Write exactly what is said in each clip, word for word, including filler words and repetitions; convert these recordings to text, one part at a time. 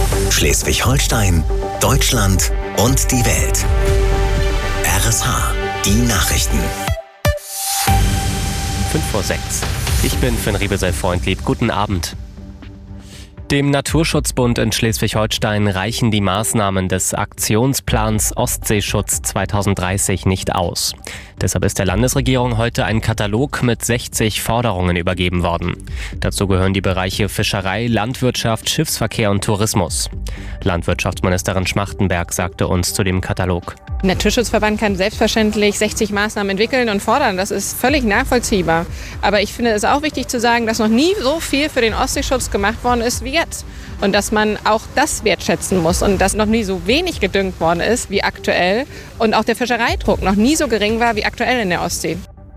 Schleswig-Holstein, Deutschland und die Welt. R S H, die Nachrichten. fünf vor sechs. Ich bin Finn Riebesell-Freundlieb. Guten Abend. Dem Naturschutzbund in Schleswig-Holstein reichen die Maßnahmen des Aktionsplans Ostseeschutz zwanzig dreißig nicht aus. Deshalb ist der Landesregierung heute ein Katalog mit sechzig Forderungen übergeben worden. Dazu gehören die Bereiche Fischerei, Landwirtschaft, Schiffsverkehr und Tourismus. Landwirtschaftsministerin Schmachtenberg sagte uns zu dem Katalog: Der Naturschutzverband kann selbstverständlich sechzig Maßnahmen entwickeln und fordern. Das ist völlig nachvollziehbar. Aber ich finde es auch wichtig zu sagen, dass noch nie so viel für den Ostseeschutz gemacht worden ist wie jetzt. Und dass man auch das wertschätzen muss und dass noch nie so wenig gedüngt worden ist wie aktuell. Und auch der Fischereidruck noch nie so gering war wie aktuell in der Ostsee.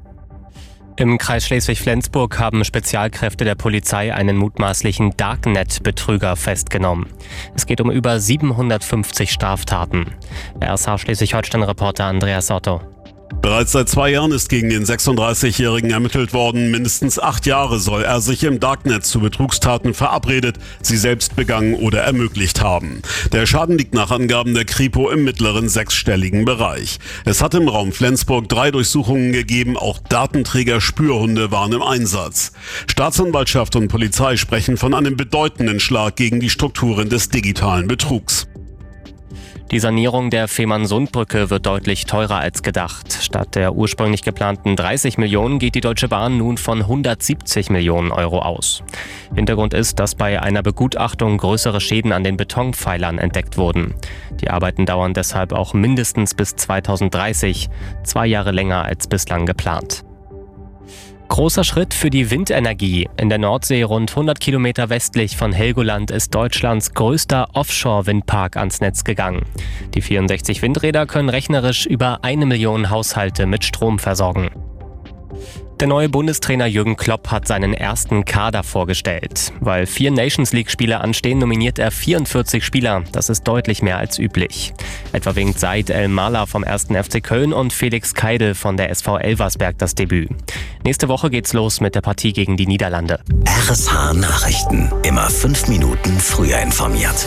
Im Kreis Schleswig-Flensburg haben Spezialkräfte der Polizei einen mutmaßlichen Darknet-Betrüger festgenommen. Es geht um über siebenhundertfünfzig Straftaten. R S H Schleswig-Holstein-Reporter Andreas Otto. Bereits seit zwei Jahren ist gegen den sechsunddreißigjährigen ermittelt worden. Mindestens acht Jahre soll er sich im Darknet zu Betrugstaten verabredet, sie selbst begangen oder ermöglicht haben. Der Schaden liegt nach Angaben der Kripo im mittleren sechsstelligen Bereich. Es hat im Raum Flensburg drei Durchsuchungen gegeben, auch Datenträger-Spürhunde waren im Einsatz. Staatsanwaltschaft und Polizei sprechen von einem bedeutenden Schlag gegen die Strukturen des digitalen Betrugs. Die Sanierung der Fehmarnsundbrücke wird deutlich teurer als gedacht. Statt der ursprünglich geplanten dreißig Millionen geht die Deutsche Bahn nun von hundertsiebzig Millionen Euro aus. Hintergrund ist, dass bei einer Begutachtung größere Schäden an den Betonpfeilern entdeckt wurden. Die Arbeiten dauern deshalb auch mindestens bis zweitausenddreißig, zwei Jahre länger als bislang geplant. Großer Schritt für die Windenergie. In der Nordsee, rund hundert Kilometer westlich von Helgoland, ist Deutschlands größter Offshore-Windpark ans Netz gegangen. Die vierundsechzig Windräder können rechnerisch über eine Million Haushalte mit Strom versorgen. Der neue Bundestrainer Jürgen Klopp hat seinen ersten Kader vorgestellt. Weil vier Nations-League-Spiele anstehen, nominiert er vierundvierzig Spieler. Das ist deutlich mehr als üblich. Etwa winkt Said El-Mala vom ersten F C Köln und Felix Keidel von der S V Elversberg das Debüt. Nächste Woche geht's los mit der Partie gegen die Niederlande. R S H Nachrichten. Immer fünf Minuten früher informiert.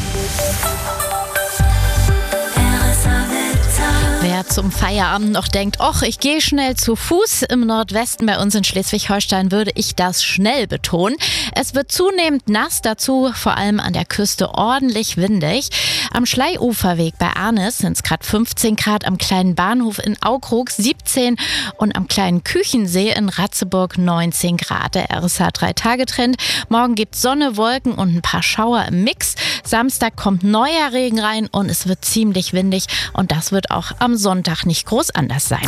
Wer zum Feierabend noch denkt, och, ich gehe schnell zu Fuß im Nordwesten bei uns in Schleswig-Holstein, würde ich das schnell betonen. Es wird zunehmend nass, dazu vor allem an der Küste ordentlich windig. Am Schleiuferweg bei Arnis sind es gerade fünfzehn Grad, am kleinen Bahnhof in Aukrug siebzehn und am kleinen Küchensee in Ratzeburg neunzehn Grad. Der R S H drei Tage Trend. Morgen gibt es Sonne, Wolken und ein paar Schauer im Mix. Samstag kommt neuer Regen rein und es wird ziemlich windig und das wird auch am Sonntag nicht groß anders sein.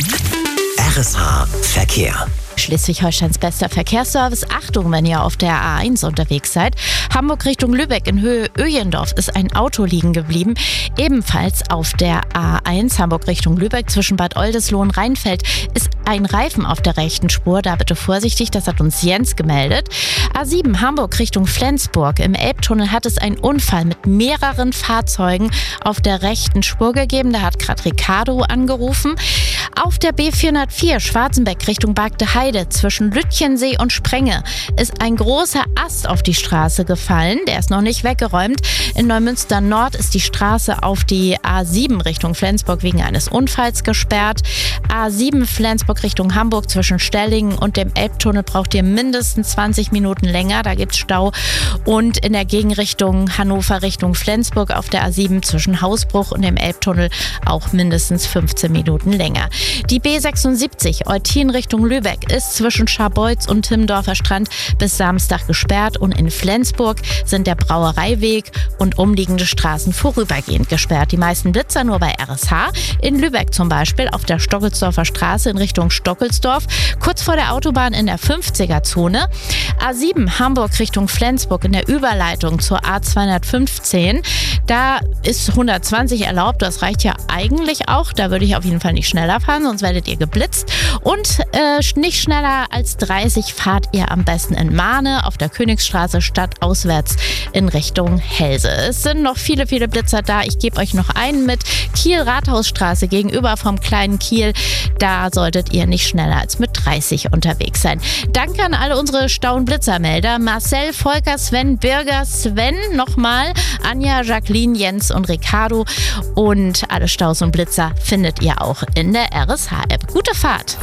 R S H Verkehr. Schleswig-Holsteins bester Verkehrsservice. Achtung, wenn ihr auf der A eins unterwegs seid. Hamburg Richtung Lübeck in Höhe Öjendorf ist ein Auto liegen geblieben. Ebenfalls auf der A eins Hamburg Richtung Lübeck zwischen Bad Oldesloe und Rheinfeld ist ein Reifen auf der rechten Spur. Da bitte vorsichtig, das hat uns Jens gemeldet. A sieben Hamburg Richtung Flensburg. Im Elbtunnel hat es einen Unfall mit mehreren Fahrzeugen auf der rechten Spur gegeben. Da hat gerade Ricardo angerufen. Auf der B vierhundertvier Schwarzenbeck Richtung Bargte Heide zwischen Lütchensee und Sprenge ist ein großer Ast auf die Straße gefallen. Der ist noch nicht weggeräumt. In Neumünster Nord ist die Straße auf die A sieben Richtung Flensburg wegen eines Unfalls gesperrt. A sieben Flensburg Richtung Hamburg zwischen Stellingen und dem Elbtunnel braucht ihr mindestens zwanzig Minuten länger. Da gibt es Stau. Und in der Gegenrichtung Hannover Richtung Flensburg auf der A sieben zwischen Hausbruch und dem Elbtunnel auch mindestens fünfzehn Minuten länger. Die B sechsundsiebzig Eutin Richtung Lübeck ist zwischen Scharbeutz und Timmendorfer Strand bis Samstag gesperrt und in Flensburg sind der Brauereiweg und umliegende Straßen vorübergehend gesperrt. Die meisten Blitzer nur bei R S H. In Lübeck zum Beispiel auf der Stockelsdorfer Straße in Richtung Stockelsdorf, kurz vor der Autobahn in der fünfziger-Zone. A sieben Hamburg Richtung Flensburg in der Überleitung zur A zweihundertfünfzehn. Da ist hundertzwanzig erlaubt, das reicht ja eigentlich auch. Da würde ich auf jeden Fall nicht schneller fahren, sonst werdet ihr geblitzt. Und äh, nicht schneller als dreißig fahrt ihr am besten in Mahne auf der Königsstraße stadtauswärts in Richtung Helse. Es sind noch viele, viele Blitzer da. Ich gebe euch noch einen mit. Kiel-Rathausstraße gegenüber vom kleinen Kiel. Da solltet ihr nicht schneller als mit dreißig unterwegs sein. Danke an alle unsere Stau- und Blitzermelder. Marcel, Volker, Sven, Birger, Sven nochmal, Anja, Jacqueline, Jens und Ricardo. Und alle Staus und Blitzer findet ihr auch in der R S H-App. Gute Fahrt!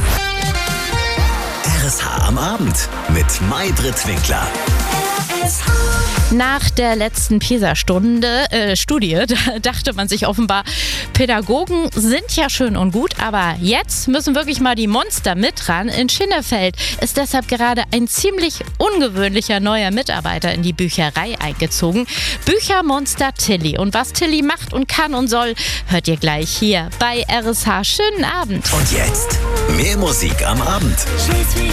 R S H am Abend mit Maybrit Winkler. Nach der letzten PISA-Stunde, äh, Studie, da dachte man sich offenbar, Pädagogen sind ja schön und gut, aber jetzt müssen wirklich mal die Monster mit ran. In Schinnefeld ist deshalb gerade ein ziemlich ungewöhnlicher neuer Mitarbeiter in die Bücherei eingezogen. Büchermonster Tilly. Und was Tilly macht und kann und soll, hört ihr gleich hier bei R S H. Schönen Abend. Und jetzt mehr Musik am Abend.